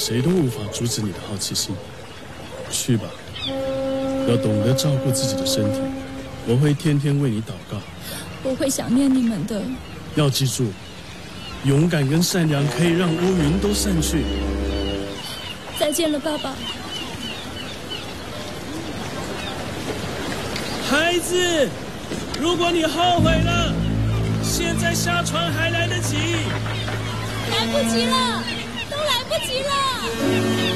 谁都无法阻止你的好奇心。去吧，要懂得照顾自己的身体。我会天天为你祷告。 我会想念你们的。 要记住，勇敢跟善良可以让乌云都散去。 再见了，爸爸。 孩子，如果你后悔了，现在下船还来得及。 来不及了，都来不及了。